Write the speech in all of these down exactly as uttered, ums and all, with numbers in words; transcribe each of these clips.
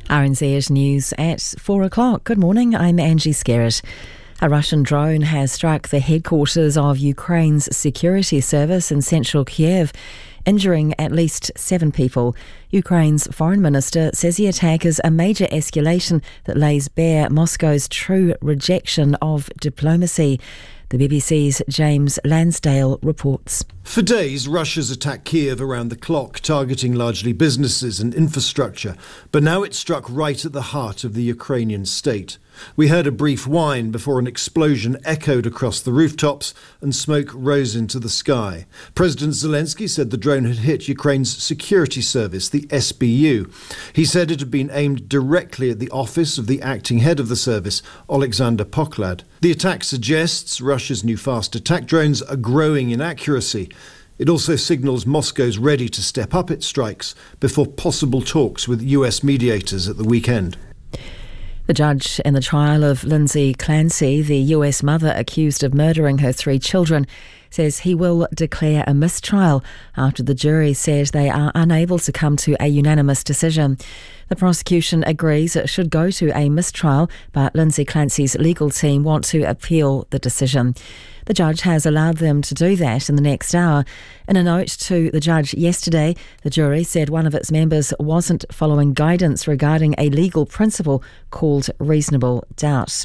R N Z News at four o'clock. Good morning, I'm Angie Skerritt. A Russian drone has struck the headquarters of Ukraine's security service in central Kiev, injuring at least seven people. Ukraine's foreign minister says the attack is a major escalation that lays bare Moscow's true rejection of diplomacy. The B B C's James Lansdale reports. For days, Russia's attacked Kiev around the clock, targeting largely businesses and infrastructure. But now it struck right at the heart of the Ukrainian state. We heard a brief whine before an explosion echoed across the rooftops and smoke rose into the sky. President Zelensky said the drone had hit Ukraine's security service, the S B U. He said it had been aimed directly at the office of the acting head of the service, Alexander Poklad. The attack suggests Russia's new fast attack drones are growing in accuracy. It also signals Moscow's ready to step up its strikes before possible talks with U S mediators at the weekend. The judge in the trial of Lindsay Clancy, the U S mother accused of murdering her three children, says he will declare a mistrial after the jury says they are unable to come to a unanimous decision. The prosecution agrees it should go to a mistrial, but Lindsay Clancy's legal team want to appeal the decision. The judge has allowed them to do that in the next hour. In a note to the judge yesterday, the jury said one of its members wasn't following guidance regarding a legal principle called reasonable doubt.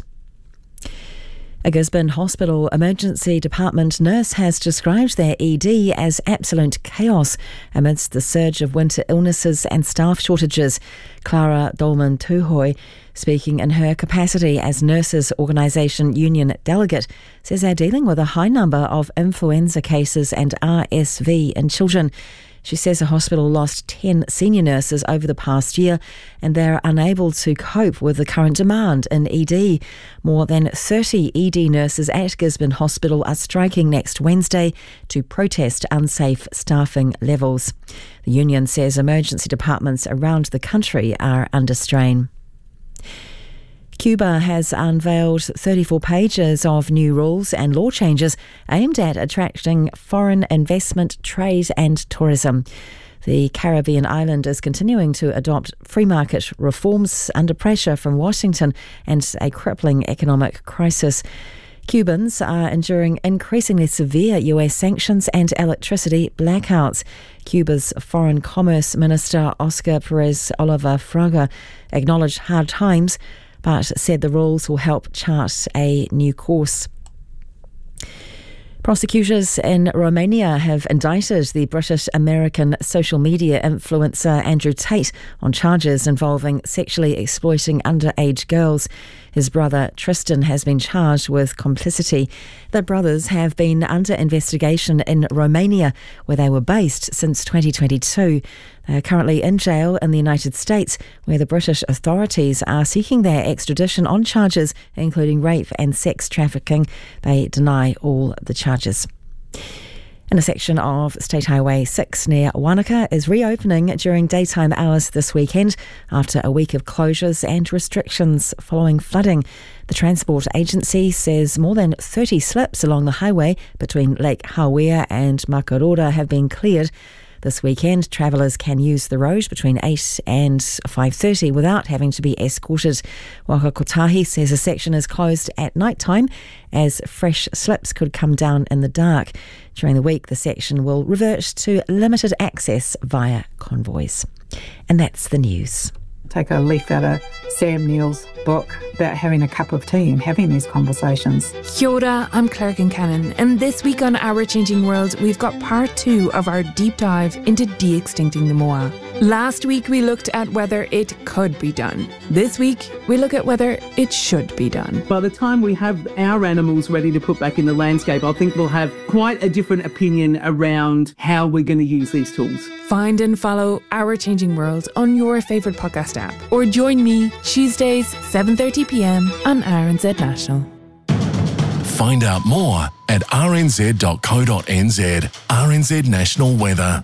A Gisborne Hospital Emergency Department nurse has described their E D as absolute chaos amidst the surge of winter illnesses and staff shortages. Clara Dolman-Tuhoi, speaking in her capacity as Nurses Organisation Union delegate, says they're dealing with a high number of influenza cases and R S V in children. She says the hospital lost ten senior nurses over the past year and they're unable to cope with the current demand in E D. More than thirty E D nurses at Gisborne Hospital are striking next Wednesday to protest unsafe staffing levels. The union says emergency departments around the country are under strain. Cuba has unveiled thirty-four pages of new rules and law changes aimed at attracting foreign investment, trade and tourism. The Caribbean island is continuing to adopt free market reforms under pressure from Washington and a crippling economic crisis. Cubans are enduring increasingly severe U S sanctions and electricity blackouts. Cuba's Foreign Commerce Minister Oscar Perez Oliva Fraga acknowledged hard times, but said the rules will help chart a new course. Prosecutors in Romania have indicted the British-American social media influencer Andrew Tate on charges involving sexually exploiting underage girls. His brother Tristan has been charged with complicity. The brothers have been under investigation in Romania, where they were based since twenty twenty-two. They are currently in jail in the United States, where the British authorities are seeking their extradition on charges including rape and sex trafficking. They deny all the charges. And a section of State Highway six near Wanaka is reopening during daytime hours this weekend after a week of closures and restrictions following flooding. The Transport Agency says more than thirty slips along the highway between Lake Hawea and Makarora have been cleared. This weekend, travellers can use the road between eight and five thirty without having to be escorted. Waka Kotahi says a section is closed at night time as fresh slips could come down in the dark. During the week, the section will revert to limited access via convoys. And that's the news. Take a leaf out of Sam Neill's book about having a cup of tea and having these conversations. Kia ora, I'm Claire Kincannon, and this week on Our Changing World, we've got part two of our deep dive into de-extincting the moa. Last week we looked at whether it could be done. This week we look at whether it should be done. By the time we have our animals ready to put back in the landscape, I think we'll have quite a different opinion around how we're going to use these tools. Find and follow Our Changing World on your favourite podcast app, or join me Tuesdays seven thirty p m on R N Z National. Find out more at r n z dot co dot n z. R N Z National Weather.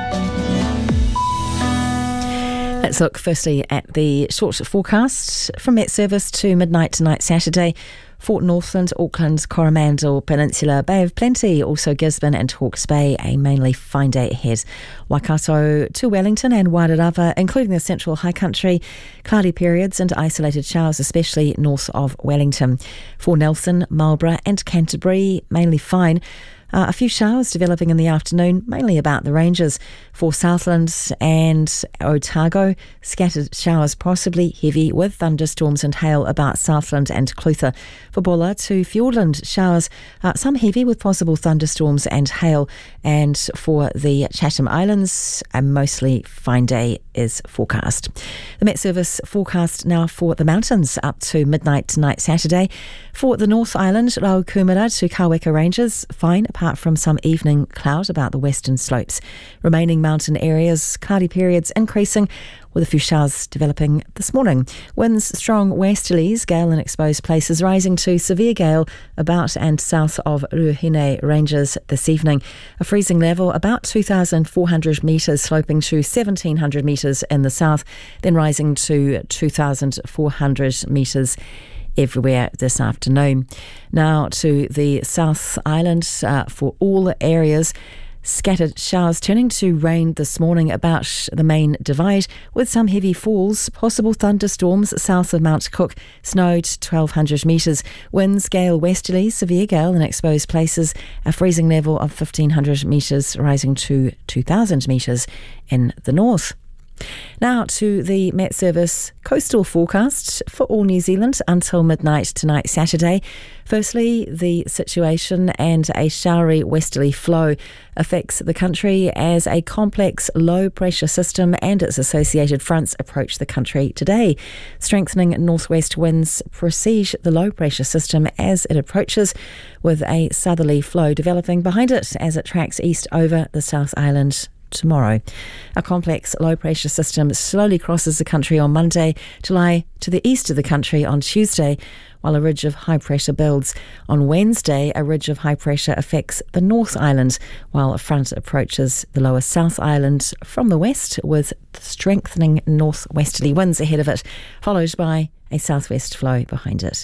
Let's look firstly at the short forecast from Met Service to midnight tonight Saturday. For Northland, Auckland, Coromandel Peninsula, Bay of Plenty, also Gisborne and Hawke's Bay, a mainly fine day ahead. Waikato to Wellington and Wairarapa, including the central high country, cloudy periods and isolated showers, especially north of Wellington. For Nelson, Marlborough and Canterbury, mainly fine. Uh, a few showers developing in the afternoon, mainly about the ranges. For Southland and Otago, scattered showers, possibly heavy with thunderstorms and hail about Southland and Clutha. For Bulla to Fiordland, showers, uh, some heavy with possible thunderstorms and hail. And for the Chatham Islands, a mostly fine day is forecast. The Met Service forecast now for the mountains up to midnight tonight, Saturday. For the North Island, Raukumara to Kaweka Ranges, fine, apart from some evening cloud about the western slopes. Remaining mountain areas, cloudy periods increasing with a few showers developing this morning. Winds strong westerlies, gale in exposed places, rising to severe gale about and south of Ruahine Ranges this evening. A freezing level about two thousand four hundred metres, sloping to seventeen hundred metres in the south, then rising to two thousand four hundred metres everywhere this afternoon. Now to the South Island uh, for all areas. Scattered showers turning to rain this morning about the main divide with some heavy falls, possible thunderstorms south of Mount Cook, snowed twelve hundred metres, winds gale westerly, severe gale in exposed places, a freezing level of fifteen hundred metres rising to two thousand metres in the north. Now to the Met Service coastal forecast for all New Zealand until midnight tonight, Saturday. Firstly, the situation and a showery westerly flow affects the country as a complex low pressure system and its associated fronts approach the country today. Strengthening northwest winds precede the low pressure system as it approaches, with a southerly flow developing behind it as it tracks east over the South Island tomorrow. A complex low pressure system slowly crosses the country on Monday to lie to the east of the country on Tuesday, while a ridge of high pressure builds. On Wednesday, a ridge of high pressure affects the North Island, while a front approaches the lower South Island from the west with strengthening northwesterly winds ahead of it, followed by a southwest flow behind it.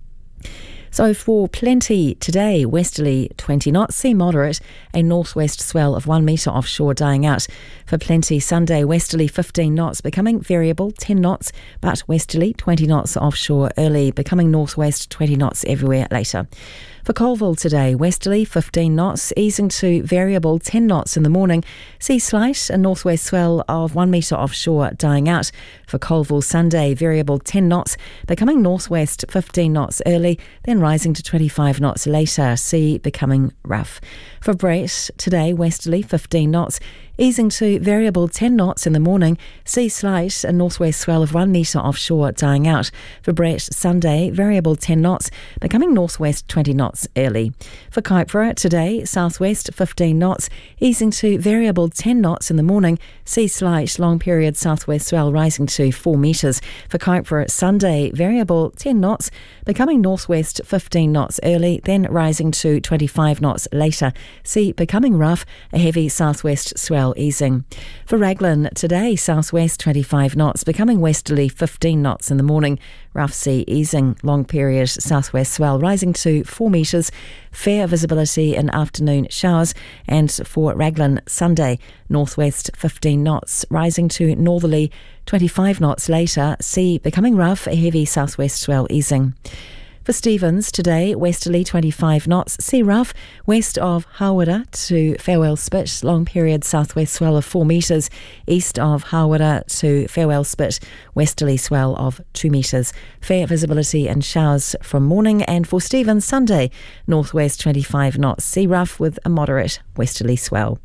So for Plenty today, westerly twenty knots, sea moderate, a northwest swell of one metre offshore dying out. For Plenty Sunday, westerly fifteen knots, becoming variable ten knots, but westerly twenty knots offshore early, becoming northwest twenty knots everywhere later. For Colville today, westerly fifteen knots, easing to variable ten knots in the morning. Sea slight, a northwest swell of one metre offshore dying out. For Colville Sunday, variable ten knots, becoming northwest fifteen knots early, then rising to twenty-five knots later. Sea becoming rough. For Brett today, westerly fifteen knots, easing to variable ten knots in the morning. Sea slight, a northwest swell of one metre offshore dying out. For Brett Sunday, variable ten knots, becoming northwest twenty knots early. For Kaipara today, southwest fifteen knots, easing to variable ten knots in the morning. Sea slight, long period southwest swell rising to four metres. For Kaipara Sunday, variable ten knots, becoming northwest fifteen knots early, then rising to twenty-five knots later. Sea becoming rough, a heavy southwest swell easing. For Raglan today, southwest twenty-five knots, becoming westerly fifteen knots in the morning. Rough sea easing, long period southwest swell rising to four metres, fair visibility in afternoon showers. And for Raglan Sunday, northwest fifteen knots, rising to northerly twenty-five knots later, sea becoming rough, a heavy southwest swell easing. For Stevens today, westerly twenty-five knots, sea rough, west of Hawera to Farewell Spit, long period southwest swell of four metres, east of Hawera to Farewell Spit, westerly swell of two metres. Fair visibility and showers from morning. And for Stevens Sunday, northwest twenty-five knots, sea rough with a moderate westerly swell.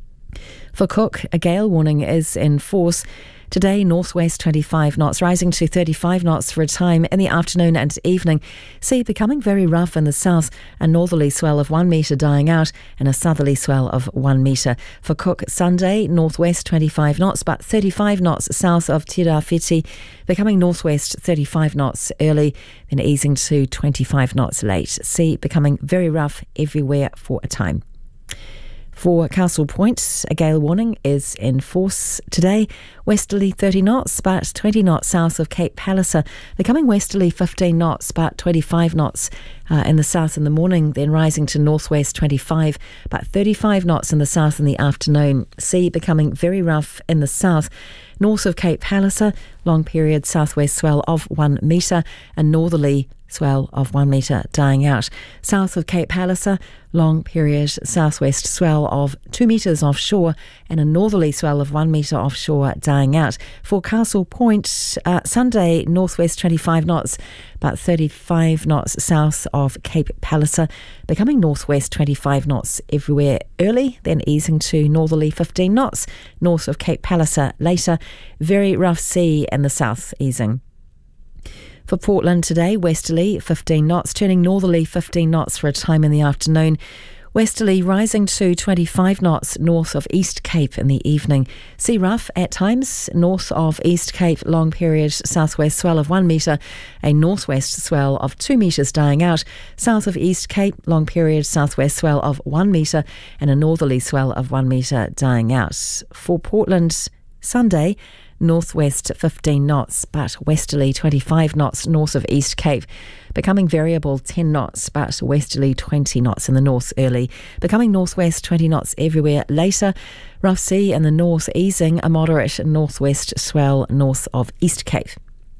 For Cook, a gale warning is in force. Today, northwest twenty-five knots, rising to thirty-five knots for a time in the afternoon and evening. Sea becoming very rough in the south, a northerly swell of one metre dying out and a southerly swell of one metre. For Cook Sunday, northwest twenty-five knots, but thirty-five knots south of Tirafiti, becoming northwest thirty-five knots early, then easing to twenty-five knots late. Sea becoming very rough everywhere for a time. For Castle Point, a gale warning is in force today. Westerly thirty knots, but twenty knots south of Cape Palliser. Becoming westerly fifteen knots, but twenty-five knots uh, in the south in the morning, then rising to northwest twenty-five, but thirty-five knots in the south in the afternoon. Sea becoming very rough in the south. North of Cape Palliser, long period southwest swell of one metre, and northerly swell of one metre dying out. South of Cape Palliser, long period southwest swell of two metres offshore and a northerly swell of one metre offshore dying out. For Castle Point, uh, Sunday northwest twenty-five knots, but thirty-five knots south of Cape Palliser, becoming northwest twenty-five knots everywhere early, then easing to northerly fifteen knots north of Cape Palliser later. Very rough sea in the south easing. For Portland today, westerly fifteen knots, turning northerly fifteen knots for a time in the afternoon. Westerly rising to twenty-five knots north of East Cape in the evening. Sea rough at times north of East Cape, long period southwest swell of one metre, a northwest swell of two metres dying out. South of East Cape, long period southwest swell of one metre and a northerly swell of one metre dying out. For Portland, Sunday, northwest fifteen knots, but westerly twenty-five knots north of East Cape. Becoming variable ten knots, but westerly twenty knots in the north early. Becoming northwest twenty knots everywhere later. Rough sea in the north easing, a moderate northwest swell north of East Cape.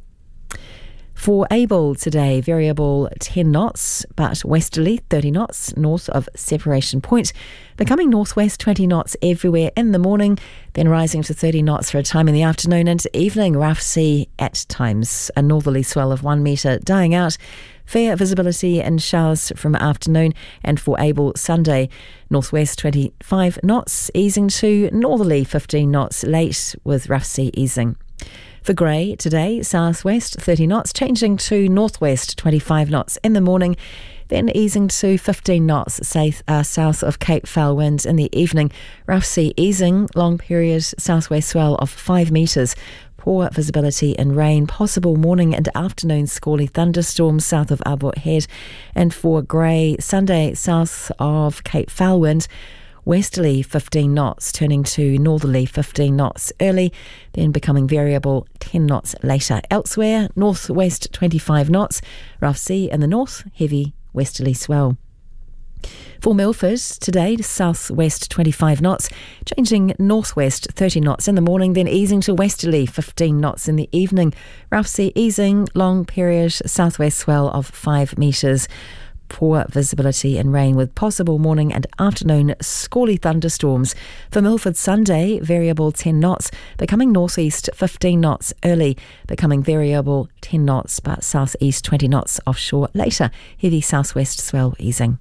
For Able today, variable ten knots, but westerly thirty knots north of Separation Point. Becoming northwest twenty knots everywhere in the morning, then rising to thirty knots for a time in the afternoon and evening. Rough sea at times, a northerly swell of one metre dying out. Fair visibility and showers from afternoon. And for Able Sunday, northwest twenty-five knots, easing to northerly fifteen knots late with rough sea easing. For Grey today, southwest thirty knots, changing to northwest twenty-five knots in the morning, then easing to fifteen knots south, uh, south of Cape Foul winds in the evening. Rough sea easing, long period southwest swell of five metres. Poor visibility and rain, possible morning and afternoon squally thunderstorms south of Arbor Head. And for Grey Sunday, south of Cape Foul wind, westerly fifteen knots, turning to northerly fifteen knots early, then becoming variable ten knots later. Elsewhere, northwest twenty-five knots, rough sea in the north, heavy westerly swell. For Milford today, southwest twenty-five knots, changing northwest thirty knots in the morning, then easing to westerly fifteen knots in the evening. Rough sea easing, long period southwest swell of five metres. Poor visibility and rain with possible morning and afternoon squally thunderstorms. For Milford Sunday, variable ten knots, becoming northeast fifteen knots early, becoming variable ten knots, but southeast twenty knots offshore later. Heavy southwest swell easing.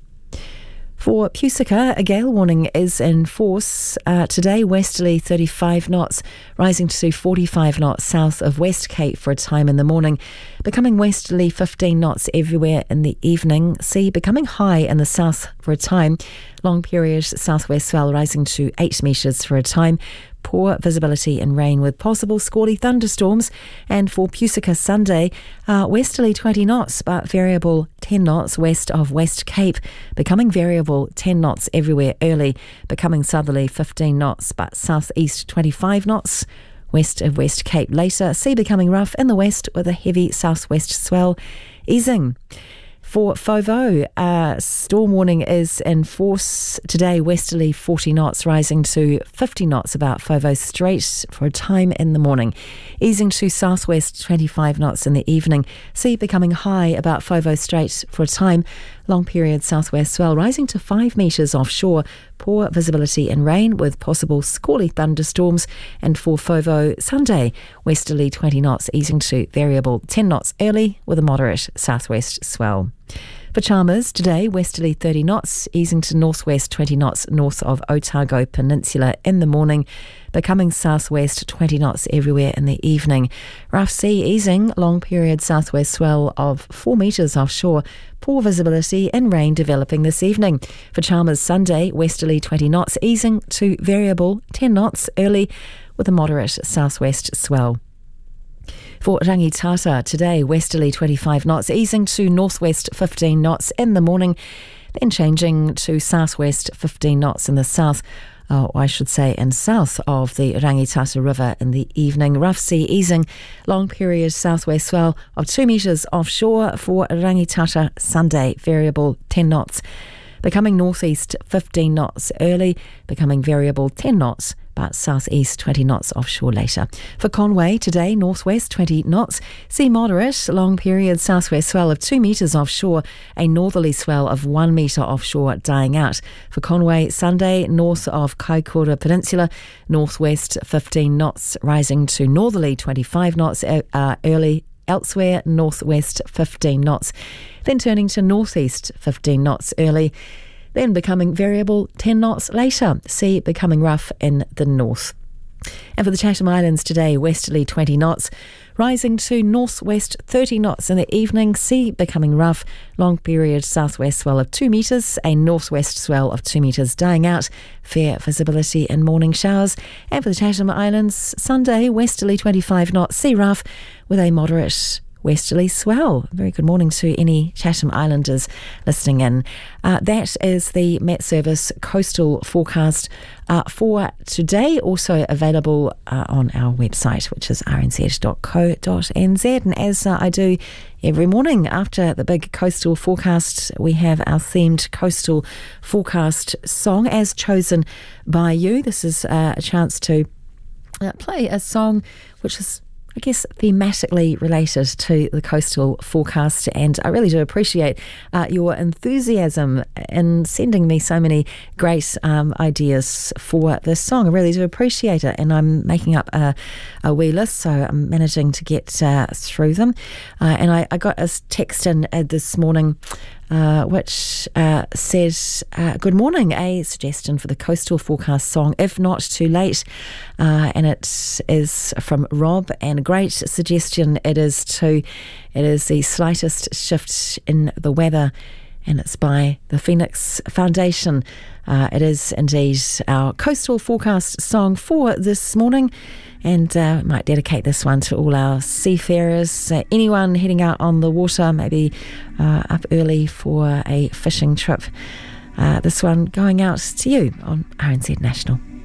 For Pusica, a gale warning is in force uh, today, westerly thirty-five knots, rising to forty-five knots south of West Cape for a time in the morning, becoming westerly fifteen knots everywhere in the evening. Sea becoming high in the south for a time, long period southwest swell rising to eight metres for a time. Poor visibility and rain with possible squally thunderstorms. And for Pusica Sunday, uh, westerly twenty knots, but variable ten knots west of West Cape, becoming variable ten knots everywhere early, becoming southerly fifteen knots, but southeast twenty-five knots west of West Cape later. Sea becoming rough in the west with a heavy southwest swell easing. For Fovo, uh, storm warning is in force today, westerly forty knots, rising to fifty knots about Fovo Strait for a time in the morning, easing to southwest twenty-five knots in the evening. Sea becoming high about Fovo Strait for a time, long period southwest swell rising to five metres offshore. Poor visibility and rain with possible squally thunderstorms. And for Fovo Sunday, westerly twenty knots, easing to variable ten knots early with a moderate southwest swell. For Chalmers today, westerly thirty knots, easing to northwest twenty knots north of Otago Peninsula in the morning, becoming southwest twenty knots everywhere in the evening. Rough sea easing, long period southwest swell of four metres offshore. Poor visibility and rain developing this evening. For Chalmers Sunday, westerly twenty knots, easing to variable ten knots early with a moderate southwest swell. For Rangitata today, westerly twenty-five knots, easing to northwest fifteen knots in the morning, then changing to southwest fifteen knots in the south, or I should say in south of the Rangitata River in the evening. Rough sea easing, long period southwest swell of two metres offshore for Rangitata Sunday, variable ten knots. Becoming northeast fifteen knots early, becoming variable ten knots, but southeast twenty knots offshore later. For Conway today, northwest twenty knots, sea moderate, long period southwest swell of two metres offshore, a northerly swell of one metre offshore dying out. For Conway Sunday, north of Kaikoura Peninsula, northwest fifteen knots, rising to northerly twenty-five knots uh, early. Elsewhere, northwest fifteen knots, then turning to northeast fifteen knots early, then becoming variable ten knots later, sea becoming rough in the north. And for the Chatham Islands today, westerly twenty knots, rising to northwest thirty knots in the evening, sea becoming rough, long period southwest swell of two metres, a northwest swell of two metres dying out, fair visibility in morning showers. And for the Chatham Islands, Sunday, westerly twenty-five knots, sea rough with a moderate westerly swell. Very good morning to any Chatham Islanders listening in. Uh, that is the Met Service coastal forecast uh, for today, also available uh, on our website, which is r n z dot co dot n z. And as uh, I do every morning after the big coastal forecast, we have our themed coastal forecast song as chosen by you. This is uh, a chance to uh, play a song which is, I guess, thematically related to the coastal forecast, and I really do appreciate uh, your enthusiasm in sending me so many great um, ideas for this song. I really do appreciate it, and I'm making up a, a wee list, so I'm managing to get uh, through them. Uh, and I, I got a text in uh, this morning Uh, which uh, says, uh, good morning, a suggestion for the coastal forecast song, If Not Too Late, uh, and it is from Rob, and a great suggestion it is too. It is the slightest shift in the weather, and it's by the Phoenix Foundation. Uh, it is indeed our coastal forecast song for this morning, and uh, might dedicate this one to all our seafarers, uh, anyone heading out on the water, maybe uh, up early for a fishing trip. Uh, this one going out to you on R N Z National.